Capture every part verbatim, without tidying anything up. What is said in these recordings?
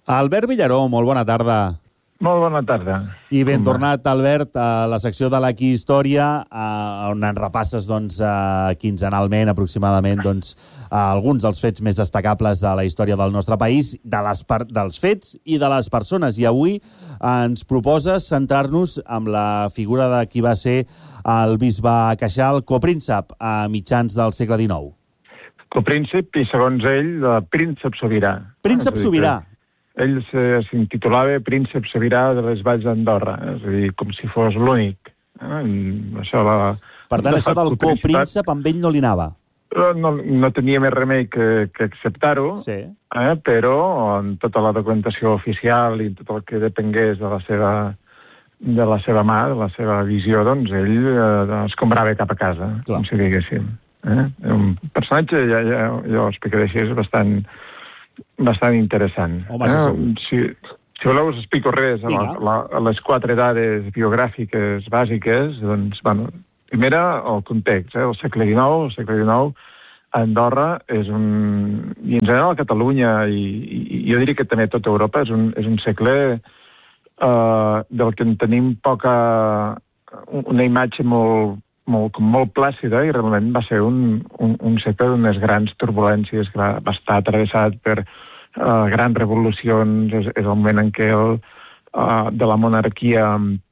Albert Villaró, molt bona tarda. Molt bona tarda. I ben tornat, Albert, a la secció de l'Aquí Història, on en repasses doncs, quinzenalment, aproximadament, doncs, alguns dels fets més destacables de la història del nostre país, de les dels fets i de les persones. I avui ens proposes centrar-nos en la figura de qui va ser el bisbe Queixal, copríncep a mitjans del segle dinou. Copríncep i, segons ell, príncep sobirà. Príncep sobirà. Ell s'intitulava príncep sobirà de les Valls d'Andorra, és a dir, com si fos l'únic. Això la... Per tant, això del copríncep amb ell no li anava. No, no tenia més remei que, que acceptar-ho, sí. eh, però en tota la documentació oficial i tot el que depengués de la seva, de la seva mà, de la seva visió, doncs ell eh, es comprava cap a casa, Clar. com si diguéssim. Eh? Un personatge, ja, ja, jo ho explicaré així, és bastant... bastant interessant. Home, eh? si, si voleu us explico res, a, la, la, a les quatre dades biogràfiques bàsiques, doncs, bueno, primera, el context, eh? el segle dinou, el segle dinou, a Andorra és un... i en general a Catalunya, i, i jo diria que també a tota Europa, és un, és un segle eh, del que en tenim poca... una imatge molt, molt, com molt plàcida, i realment va ser un, un, un segle d'unes grans turbulències, que va, va estar travessat per uh, grans revolucions. És, és el moment en què el, uh, de la monarquia,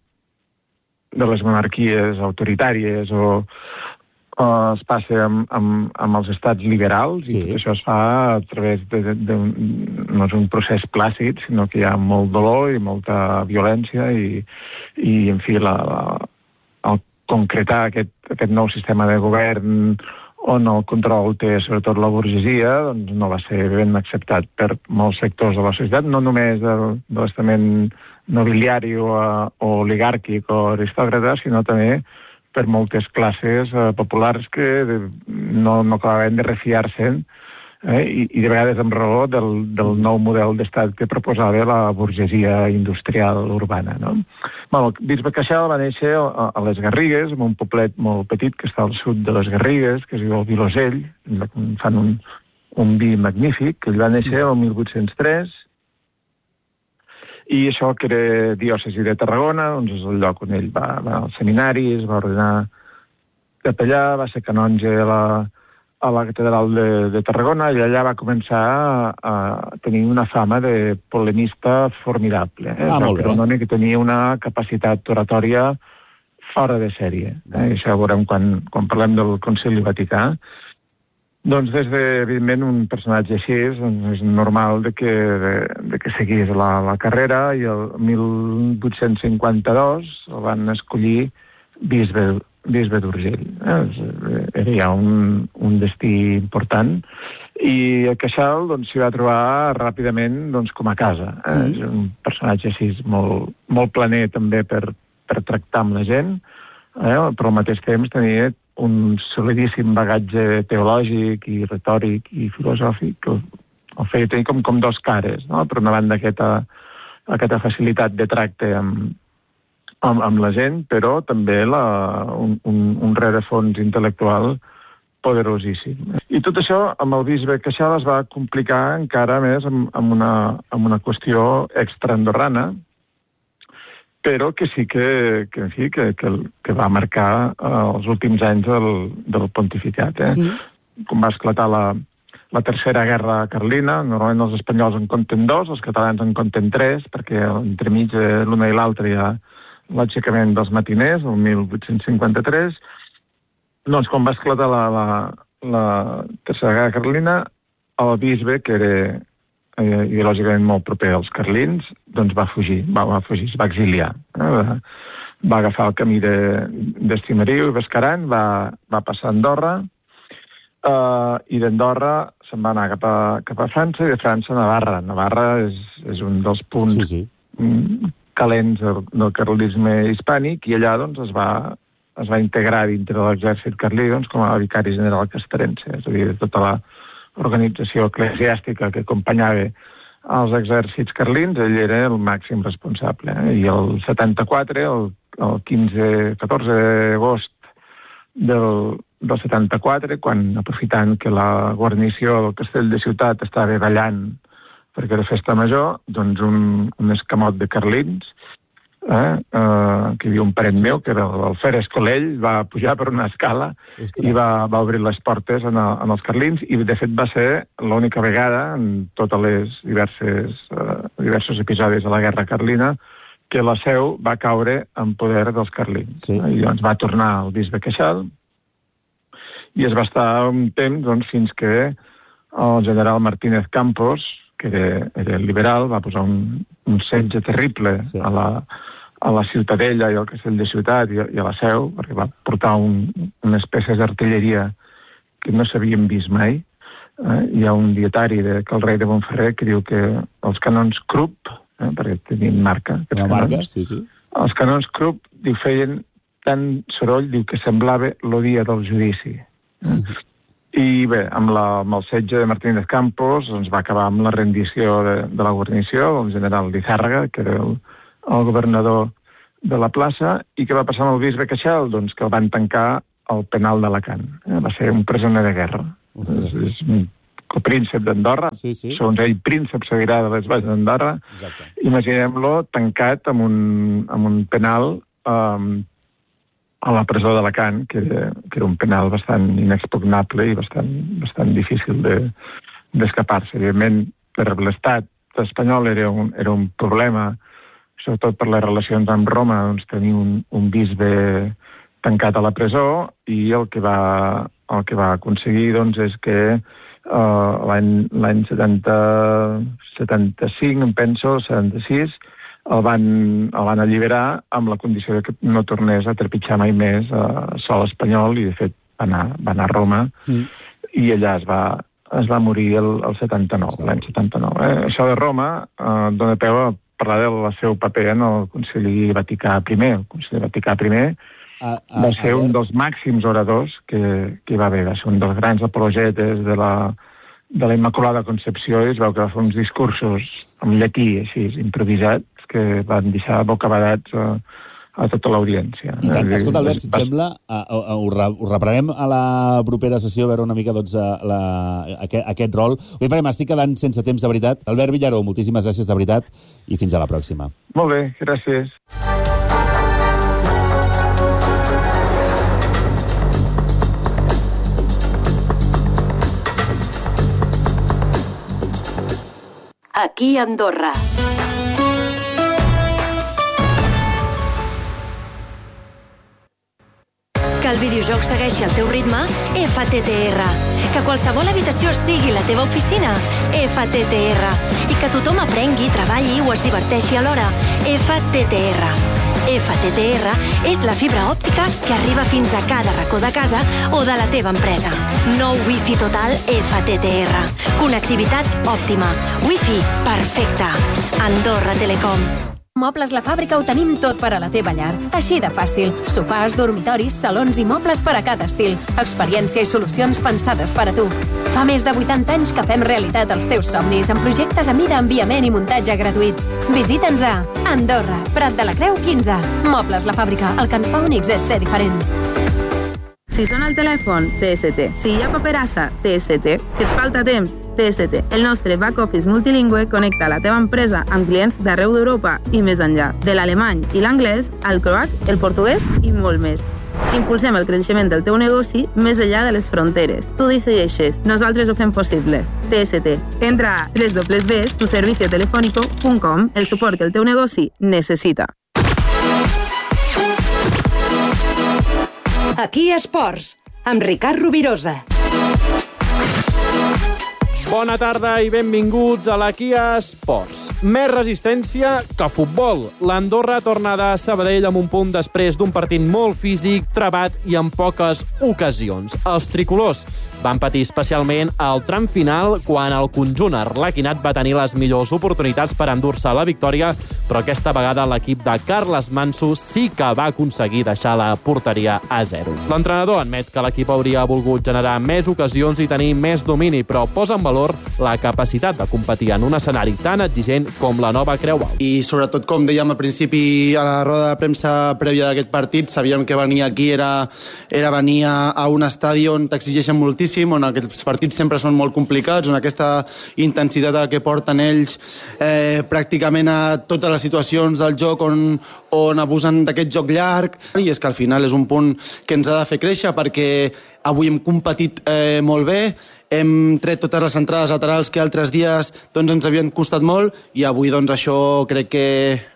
de les monarquies autoritàries o uh, es passa amb, amb, amb els estats liberals, sí. I tot això es fa a través de, de, de no és un procés plàcid, sinó que hi ha molt dolor i molta violència i, i en fi, la, la, el concretar aquest, aquest nou sistema de govern on el control té sobretot la burgesia, doncs no va ser ben acceptat per molts sectors de la societat, no només del, de l'estament nobiliari o, o oligàrquic o aristòcrata, sinó també per moltes classes eh, populars que no, no acabaven de refiar-se'n, eh, i, i de vegades amb raó del, del nou model d'estat que proposava la burgesia industrial urbana. No? Bueno, el bisbe Queixal va néixer a, a les Garrigues, en un poblet molt petit que està al sud de les Garrigues, que es diu el Vilosell, fan un, un vi magnífic. Ell va néixer el mil vuit-cents tres, i això que era diòcesi de Tarragona, doncs és el lloc on ell va, va al seminari, es va ordenar capellà, va ser canonge a la, a la catedral de, de Tarragona, i allà va començar a, a tenir una fama de polemista formidable. Eh? Ah, molt bé. Un home que tenia una capacitat oratòria fora de sèrie. Eh? I això ho veurem quan, quan parlem del Concili Vaticà. Doncs des de, evidentment, un personatge així doncs és normal de que, de, de que seguís la, la carrera, i el mil vuit-cents cinquanta-dos el van escollir bisbe, bisbe d'Urgell. Eh? Era ja un, un destí important, i el Queixal doncs, s'hi va trobar ràpidament doncs, com a casa. Eh? Sí. És un personatge així molt, molt planer també per, per tractar amb la gent, eh? Però al mateix temps tenia un solidíssim bagatge teològic i retòric i filosòfic que el feia tenir com, com dos cares, no? Per una banda aquesta, aquesta facilitat de tracte amb, amb, amb la gent, però també la, un, un, un rerefons intel·lectual poderosíssim. I tot això amb el bisbe Queixal es va complicar encara més amb, amb, una, amb una qüestió extraandorrana, però que sí que, que, en fi, que, que, que va marcar eh, els últims anys del, del pontificat. Eh? Sí. Com va esclatar la, la tercera guerra carlina, normalment els espanyols en compten dos, els catalans en compten tres, perquè entremig l'una i l'altra hi ha l'aixecament dels matiners, el mil vuit-cents cinquanta-tres. Doncs quan va esclatar la, la, la tercera guerra carlina, el bisbe, que era eh, ideològicament molt proper als carlins, doncs va fugir, va, va fugir, es va exiliar. Eh? Va, va agafar el camí d'Estimeriu i Bescaran, va, va passar a Andorra, eh, i d'Andorra se'n va anar cap a, cap a França, i de França a Navarra. Navarra és, és un dels punts sí, sí. calents del, del carlisme hispànic, i allà doncs, es va es va integrar dintre de l'exèrcit carlí doncs, com a vicari general castrense, és a dir, de tota la organització eclesiàstica que acompanyava als exèrcits carlins, ell era el màxim responsable. Eh? I el setanta-quatre, el, el quinze catorze d'agost del, del setanta-quatre, quan, aprofitant que la guarnició del castell de Ciutat estava ballant perquè era festa major, doncs un, un escamot de carlins, eh, eh, que hi havia un parent meu, que era el Fer Escolell, va pujar per una escala Ostres. i va, va obrir les portes en, el, en els carlins, i de fet va ser l'única vegada en totes les diverses, eh, diversos episodis de la Guerra Carlina que la Seu va caure en poder dels carlins. Sí. I doncs va tornar al bisbe Queixal i es va estar un temps doncs, fins que el general Martínez Campos, que era, era liberal, va posar un, un setge terrible sí. a, la, a la Ciutadella i al Castell de Ciutat i, i a la Seu, perquè va portar un, unes peces d'artilleria que no s'havien vist mai. Eh? Hi ha un dietari de, que el rei de Montferrer que diu que els canons Krupp, eh? perquè tenien marca, la marca, sí, sí. Els canons Krupp diu, feien tant soroll, diu que semblava el dia del judici. Eh? I bé, amb, la, amb el setge de Martínez Campos ens va acabar amb la rendició de, de la guarnició, el general Lizárraga, que era el, el governador de la plaça, i què va passar amb el bisbe Queixal? Doncs que el van tancar al penal d'Alacant. Eh? Va ser un presoner de guerra. És, és un copríncep d'Andorra, sí, sí. segons ell príncep seguirà de les bases d'Andorra. Imaginem-lo tancat en un, en un penal um, a la presó d'Alacant, que, que era un penal bastant inexpugnable i bastant, bastant difícil de, d'escapar-se. Evidentment, per l'Estat espanyol era un, era un problema, sobretot per les relacions amb Roma, doncs tenir un, un bisbe tancat a la presó, i el que va, el que va aconseguir doncs, és que uh, l'any, l'any setanta, setanta-cinc, em penso, setanta-sis, el van, el van alliberar amb la condició que no tornés a trepitjar mai més a sol espanyol, i de fet va anar, va anar a Roma mm. i allà es va, es va morir el, el setanta-nou, l'any setanta-nou. Eh? Això de Roma eh, dona peu a parlar del seu paper en el Concili Vaticà I. El Concili Vaticà I a, a, va ser un dels màxims oradors que, que hi va haver, va ser un dels grans apologetes de la, de la Immaculada Concepció, i es veu que va fer uns discursos en llatí, així, improvisats, que van deixar bocabadats a, a tota l'audiència. I tant, escolta, Albert, si et sembla, uh, uh, ho, re, ho reprenem a la propera sessió, a veure una mica doncs, la, aquest, aquest rol. Ui, perquè m'estic quedant sense temps, de veritat. Albert Villaró, moltíssimes gràcies, de veritat, i fins a la pròxima. Molt bé, gràcies. Aquí a Andorra. Que el videojoc segueixi el teu ritme? F T T R. Que qualsevol habitació sigui la teva oficina? F T T R. I que tothom aprengui, treballi o es diverteixi alhora? F T T R. F T T R és la fibra òptica que arriba fins a cada racó de casa o de la teva empresa. Nou Wi-Fi total F T T R. Connectivitat òptima. Wi-Fi perfecte. Andorra Telecom. Mobles La Fàbrica ho tenim tot per a la teva llar. Així de fàcil. Sofàs, dormitoris, salons i mobles per a cada estil. Experiència i solucions pensades per a tu. Fa més de vuitanta anys que fem realitat els teus somnis amb projectes a mida, enviament i muntatge gratuïts. Visita'ns a Andorra, Prat de la Creu quinze. Mobles La Fàbrica. El que ens fa únics és ser diferents. Si sona el telèfon, T S T. Si hi ha paperassa, T S T. Si et falta temps, T S T. El nostre back-office multilingüe connecta la teva empresa amb clients d'arreu d'Europa i més enllà. De l'alemany i l'anglès, al croat, el portuguès i molt més. Impulsem el creixement del teu negoci més enllà de les fronteres. Tu decideixes, nosaltres ho fem possible. T S T. Entra a w w w punt tu servicio telefónico punt com, el suport que el teu negoci necessita. Aquí Esports, amb Ricard Rovirosa. Bona tarda i benvinguts a la Kia Esports. Més resistència que futbol. L'Andorra torna de Sabadell amb un punt després d'un partit molt físic, trebat i en poques ocasions. Els tricolors van patir especialment al tram final quan el conjunt arlequinat va tenir les millors oportunitats per endur-se la victòria, però aquesta vegada l'equip de Carles Manso sí que va aconseguir deixar la porteria a zero. L'entrenador admet que l'equip hauria volgut generar més ocasions i tenir més domini, però posa en valor la capacitat de competir en un escenari tan exigent com la nova Creu Alta. I sobretot, com dèiem al principi a la roda de premsa prèvia d'aquest partit, sabíem que venir aquí era, era venir a, a un estadi on t'exigeixen moltíssim, moltíssim, on aquests partits sempre són molt complicats, on aquesta intensitat que porten ells eh, pràcticament a totes les situacions del joc on, on abusen d'aquest joc llarg, i és que al final és un punt que ens ha de fer créixer perquè avui hem competit eh, molt bé, hem tret totes les entrades laterals que altres dies doncs, ens havien costat molt, i avui doncs, això crec que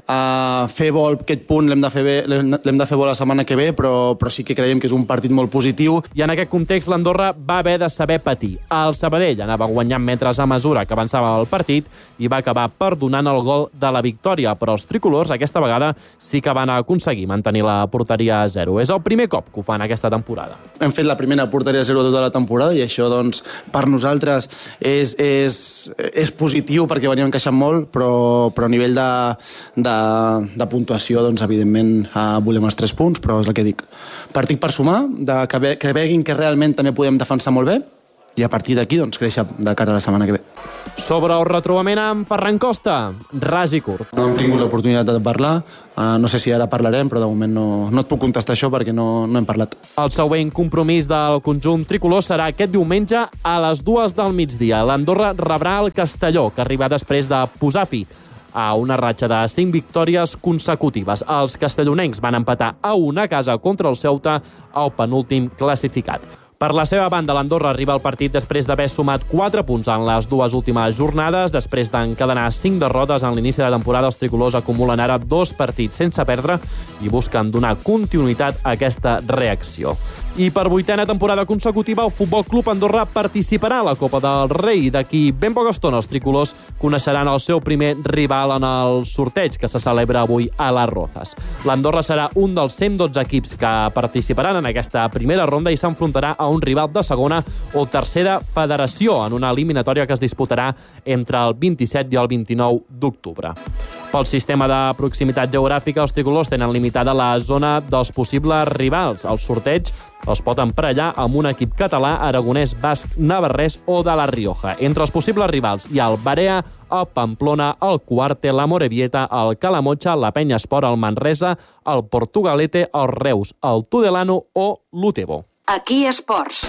a fer bo aquest punt l'hem de fer bé, l'hem de fer bo la setmana que ve, però, però sí que creiem que és un partit molt positiu. I en aquest context l'Andorra va haver de saber patir. El Sabadell anava guanyant metres a mesura que avançava el partit i va acabar perdonant el gol de la victòria, però els tricolors aquesta vegada sí que van aconseguir mantenir la porteria a zero. És el primer cop que ho fan aquesta temporada. Hem fet la primera porteria a zero tota la temporada i això doncs, per nosaltres és, és, és positiu perquè veníem encaixant molt, però, però a nivell de, de, de puntuació, doncs, evidentment, eh, volem els tres punts, però és el que dic. Partit per sumar, de, que, ve, que veguin que realment també podem defensar molt bé, i a partir d'aquí doncs, créixer de cara a la setmana que ve. Sobre el retrobament amb Ferran Costa, ras i curt. No hem tingut l'oportunitat de parlar, uh, no sé si ara parlarem, però de moment no, no et puc contestar això perquè no, no hem parlat. El següent compromís del conjunt tricolor serà aquest diumenge a les dues del migdia. L'Andorra rebrà el Castelló, que arriba després de posar fi a una ratxa de cinc victòries consecutives. Els castellonencs van empatar a una casa contra el Ceuta, el penúltim classificat. Per la seva banda, l'Andorra arriba al partit després d'haver sumat quatre punts en les dues últimes jornades. Després d'encadenar cinc derrotes en l'inici de temporada, els tricolors acumulen ara dos partits sense perdre i busquen donar continuïtat a aquesta reacció. I per vuitena temporada consecutiva, el Futbol Club Andorra participarà a la Copa del Rei. D'aquí ben poca estona, els tricolors coneixeran el seu primer rival en el sorteig que se celebra avui a les Rozas. L'Andorra serà un dels cent dotze equips que participaran en aquesta primera ronda i s'enfrontarà a un rival de segona o tercera federació en una eliminatòria que es disputarà entre el vint-i-set i el vint-i-nou d'octubre. Pel sistema de proximitat geogràfica, els tricolors tenen limitada la zona dels possibles rivals. El sorteig els pot emparellar amb un equip català, aragonès, basc, navarrès o de la Rioja. Entre els possibles rivals hi ha el Barea, el Pamplona, el Cuarte, la Morevieta, el Calamotxa, la Penya Esport, el Manresa, el Portugalete, el Reus, el Tudelano o l'Utebo. Aquí Esports.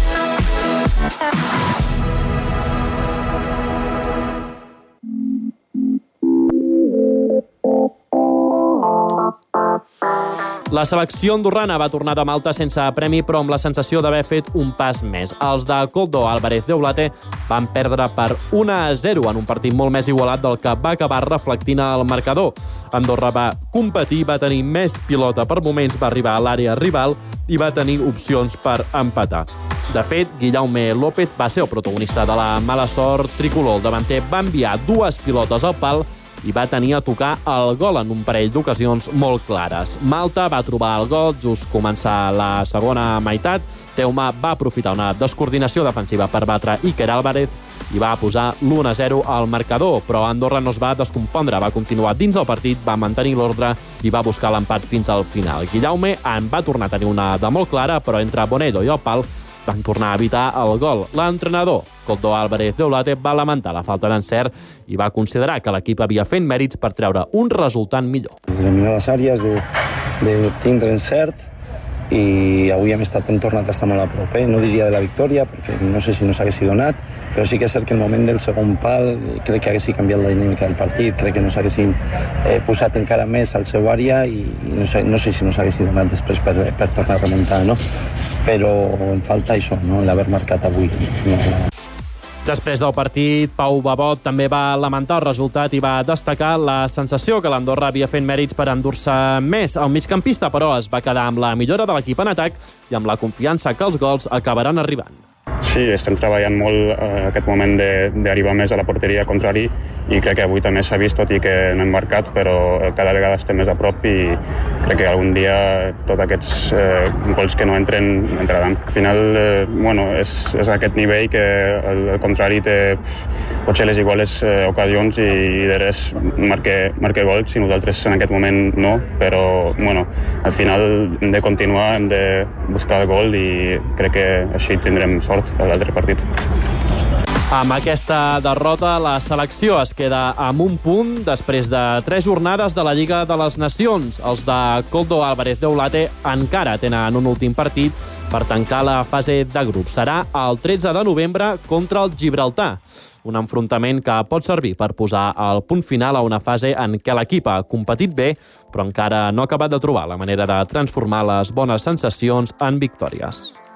La selecció andorrana va tornar de Malta sense premi, però amb la sensació d'haver fet un pas més. Els de Koldo Álvarez de Oblate van perdre per un a zero en un partit molt més igualat del que va acabar reflectint el marcador. Andorra va competir, va tenir més pilota per moments, va arribar a l'àrea rival i va tenir opcions per empatar. De fet, Guillaume López va ser el protagonista de la mala sort tricolor. El davanter va enviar dues pilotes al pal i va tenir a tocar el gol en un parell d'ocasions molt clares. Malta va trobar el gol just començar la segona meitat. Teuma va aprofitar una descoordinació defensiva per batre Iker Álvarez i va posar l'u a zero al marcador, però Andorra no es va descompondre, va continuar dins del partit, va mantenir l'ordre i va buscar l'empat fins al final. Guillaume en va tornar a tenir una de molt clara, però entre Bonedo i el pal van tornar a evitar el gol. L'entrenador, Koldo Álvarez de Oblate, va lamentar la falta d'encert i va considerar que l'equip havia fet mèrits per treure un resultat millor. Determinades àrees de, de tindre encert i avui hem estat hem tornat a estar molt a prop, eh? No diria de la victòria perquè no sé si no s'haguessi donat, però sí que és cert que el moment del segon pal crec que haguessi canviat la dinàmica del partit, crec que no s'haguessin eh, posat encara més al seu àrea i, i no, sé, no sé si no s'haguessi donat després per, per tornar a remuntar, no? Però em falta això, no? L'haver marcat avui. No. Després del partit, Pau Babot també va lamentar el resultat i va destacar la sensació que l'Andorra havia fet mèrits per endur-se més. El migcampista, però, es va quedar amb la millora de l'equip en atac i amb la confiança que els gols acabaran arribant. Sí, estem treballant molt eh, aquest moment d'arribar més a la porteria contrari i crec que avui també s'ha vist, tot i que no hem marcat, però cada vegada estem més a prop i crec que algun dia tots aquests eh, gols que no entren, entraran. Al final, eh, bueno, és, és aquest nivell que el, el contrari té potser les iguales eh, ocasions i, i d'eres marque, marque gols i nosaltres en aquest moment no, però bueno, al final hem de continuar, hem de buscar el gol i crec que així tindrem sort a l'altre partit. Amb aquesta derrota, la selecció es queda amb un punt després de tres jornades de la Lliga de les Nacions. Els de Koldo Álvarez de Oulate encara tenen un últim partit per tancar la fase de grup. Serà el tretze de novembre contra el Gibraltar. Un enfrontament que pot servir per posar el punt final a una fase en què l'equip ha competit bé, però encara no ha acabat de trobar la manera de transformar les bones sensacions en victòries.